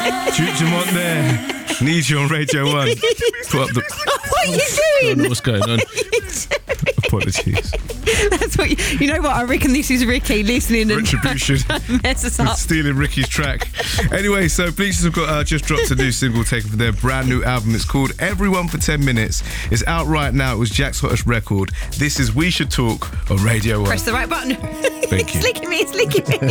Dumont there. Need you on Radio 1. Put up the... What are you I don't doing? know what's going on. What are you doing? Apologies. That's what you know. What I reckon this is Ricky listening and Retribution. trying to mess us up. Stealing Ricky's track. Anyway, so Bleachers have got just dropped a new single taken from their brand new album. It's called Everyone for 10 Minutes. It's out right now. It was Jack's hottest record. This is We Should Talk on Radio 1. Press the right button. Thank you. It's licking me.